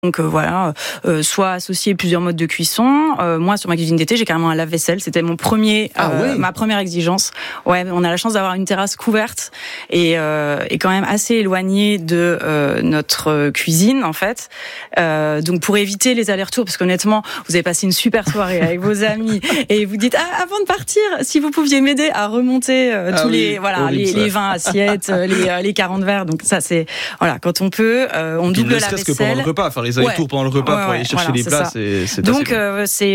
Donc voilà, soit associer plusieurs modes de cuisson. Moi, sur ma cuisine d'été, j'ai carrément un lave-vaisselle. C'était ma première exigence. Ouais, on a la chance d'avoir une terrasse couverte et quand même assez éloignée de notre cuisine en fait. Donc pour éviter les allers-retours, parce qu'honnêtement, vous avez passé une tous soirée avec vos amis et vous dites avant de partir, si vous pouviez m'aider à remonter les 20 assiettes, les 40 verres. Donc ça c'est quand on peut, on double la vaisselle. Que pendant le repas, faire les allers-retours pendant le repas pour aller chercher les plats, c'est donc c'est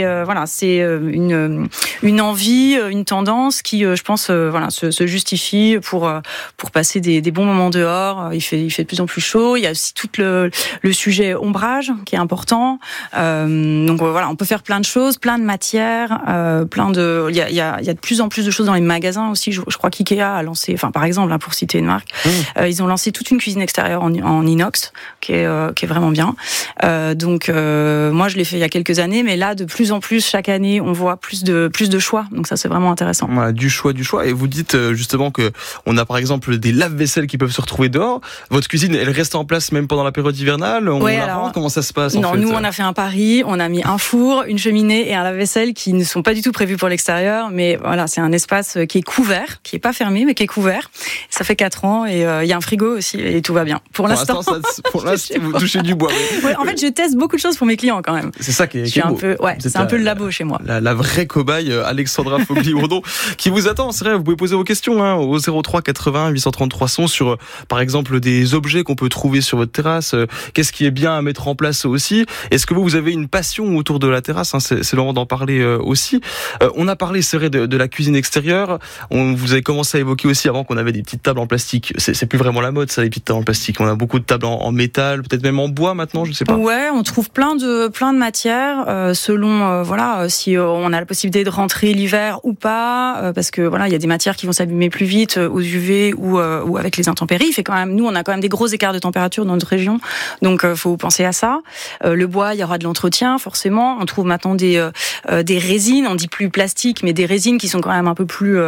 une envie, une tendance qui je pense se justifie pour passer des bons moments dehors. Il fait de plus en plus chaud. Il y a aussi tout le sujet ombrage qui est important. Donc on peut faire plein de choses, plein de matières, il y a de plus en plus de choses dans les magasins aussi. Je crois qu'IKEA a lancé, par exemple, pour citer une marque, ils ont lancé toute une cuisine extérieure en inox qui est vraiment bien. Donc moi je l'ai fait il y a quelques années, mais là de plus en plus chaque année on voit plus de choix. Donc ça c'est vraiment intéressant. Voilà, du choix. Et vous dites justement que on a par exemple des lave-vaisselle qui peuvent se retrouver dehors. Votre cuisine elle reste en place même pendant la période hivernale. Comment ça se passe en fait? Nous on a fait un pari, on a mis un four, une cheminée et un lave-vaisselle qui ne sont pas du tout prévus pour l'extérieur, mais voilà c'est un espace qui est couvert, qui est pas fermé mais qui est couvert. Ça fait 4 ans et il y a un frigo aussi et tout va bien. Pour l'instant vous touchez du bois. Ouais, en fait je teste beaucoup de choses pour mes clients quand même. C'est ça qui est beau. C'est un peu le labo chez moi. La vraie cobaye Alexandra Fogli-Bourdon qui vous attend. C'est vrai, vous pouvez poser vos questions au 03 80 833 100 sur par exemple des objets qu'on peut trouver sur votre terrasse. Qu'est-ce qui est bien à mettre en place aussi? Est-ce que vous avez une passion autour de la terrasse? C'est le moment d'en parler aussi. On a parlé, c'est vrai, de la cuisine extérieure. Vous avez commencé à évoquer aussi avant qu'on avait des petites tables en plastique. C'est plus vraiment la mode ça, les petites tables en plastique. On a beaucoup de tables en métal, peut-être même en bois maintenant, je sais pas. Ouais, on trouve plein de matières selon si on a la possibilité de rentrer l'hiver ou pas, parce que il y a des matières qui vont s'abîmer plus vite aux UV ou avec les intempéries. Nous on a quand même des gros écarts de température dans notre région, donc faut penser à ça. Le bois, il y aura de l'entretien forcément. On trouve maintenant des résines, on dit plus plastique, mais des résines qui sont quand même un peu plus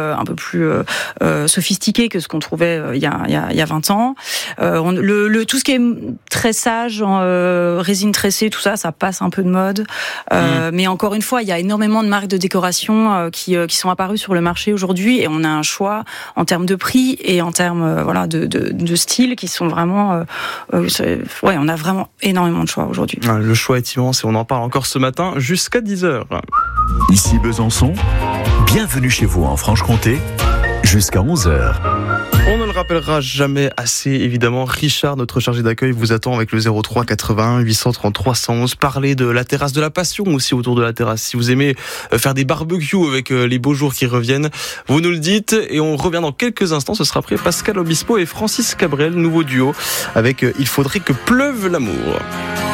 sophistiquées que ce qu'on trouvait il y a 20 ans. Tout ce qui est tressage, résine tressée, tout ça passe un peu de mode. Mais encore une fois, il y a énormément de marques de décoration qui sont apparues sur le marché aujourd'hui et on a un choix en termes de prix et en termes de style qui sont vraiment on a vraiment énormément de choix aujourd'hui. Le choix est immense et on en parle encore ce matin jusqu'à 10h. Ici Besançon, bienvenue chez vous en Franche-Comté, jusqu'à 11h. On ne le rappellera jamais assez, évidemment. Richard, notre chargé d'accueil, vous attend avec le 03 81 833 111. Parler de la terrasse, de la passion aussi autour de la terrasse. Si vous aimez faire des barbecues avec les beaux jours qui reviennent, vous nous le dites. Et on revient dans quelques instants. Ce sera après Pascal Obispo et Francis Cabrel, nouveau duo, avec Il faudrait que pleuve l'amour.